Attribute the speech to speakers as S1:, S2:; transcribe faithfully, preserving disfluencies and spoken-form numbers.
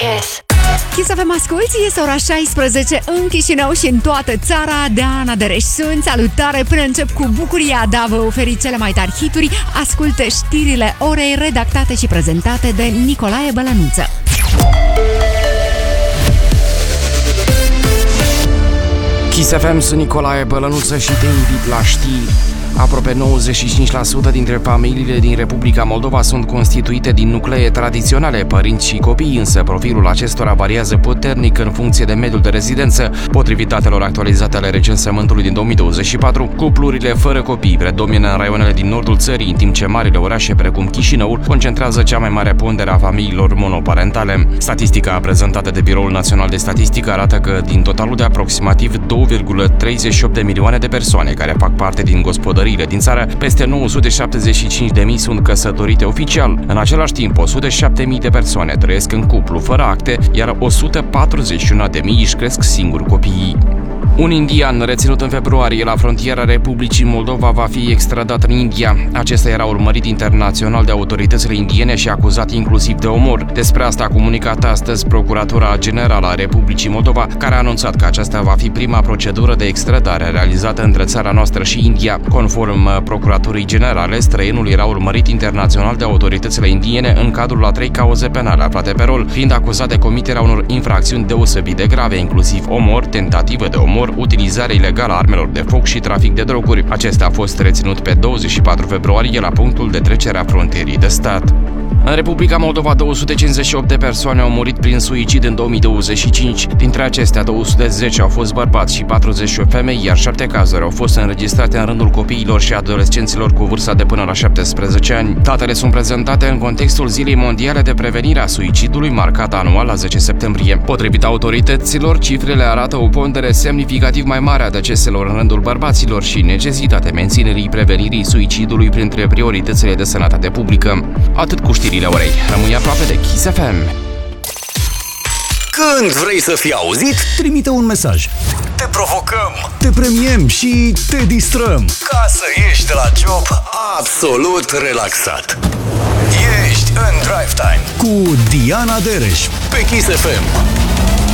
S1: Kiss.
S2: Kiss F M, asculti, este ora șaisprezece în Chișinău și în toată țara. Diana Dereș sunt, salutare, până încep cu bucuria de a vă oferi cele mai tari hituri. Ascultă știrile orei, redactate și prezentate de Nicolae Bălănuță.
S3: Kiss F M, sunt Nicolae Bălănuță și te invit la știri. Aproape nouăzeci și cinci la sută dintre familiile din Republica Moldova sunt constituite din nuclee tradiționale, părinți și copii, însă profilul acestora variază puternic în funcție de mediul de rezidență. Potrivit datelor actualizate ale recensământului din două mii douăzeci și patru, cuplurile fără copii predomină în raioanele din nordul țării, în timp ce marile orașe precum Chișinăul concentrează cea mai mare pondere a familiilor monoparentale. Statistica prezentată de Biroul Național de Statistică arată că din totalul de aproximativ două virgulă treizeci și opt de milioane de persoane care fac parte din gospodării din țară, peste nouă sute șaptezeci și cinci de mii sunt căsătorite oficial. În același timp, o sută șapte mii de persoane trăiesc în cuplu fără acte, iar o sută patruzeci și unu de mii își cresc singuri copiii. Un indian reținut în februarie la frontiera Republicii Moldova va fi extradat în India. Acesta era urmărit internațional de autoritățile indiene și acuzat inclusiv de omor. Despre asta a comunicat astăzi Procuratura Generală a Republicii Moldova, care a anunțat că aceasta va fi prima procedură de extradare realizată între țara noastră și India. Conform Procuraturii Generale, străinul era urmărit internațional de autoritățile indiene în cadrul a trei cauze penale aflate pe rol, fiind acuzat de comiterea unor infracțiuni deosebit de grave, inclusiv omor, tentativă de omor, utilizare ilegală a armelor de foc și trafic de droguri. Acesta a fost reținut pe douăzeci și patru februarie la punctul de trecere a frontierii de stat. În Republica Moldova, două sute cincizeci și opt de persoane au murit prin suicid în două mii douăzeci și cinci. Dintre acestea, două sute zece au fost bărbați și patruzeci și opt femei, iar șapte cazuri au fost înregistrate în rândul copiilor și adolescenților cu vârsta de până la șaptesprezece ani. Datele sunt prezentate în contextul Zilei Mondiale de Prevenire a Suicidului, marcată anual la zece septembrie. Potrivit autorităților, cifrele arată o pondere semnificativ mai mare a deceselor în rândul bărbaților și necesitatea menținerii prevenirii suicidului printre prioritățile de sănătate publică. Atât cu știrile orei. Rămâi aproape de Kiss F M.
S4: Când vrei să fii auzit,
S5: trimite un mesaj.
S4: Te provocăm,
S5: te premiem și te distrăm,
S4: ca să ieși de la job absolut relaxat. Ești în Drive Time
S5: cu Diana Dereș
S4: pe Kiss F M.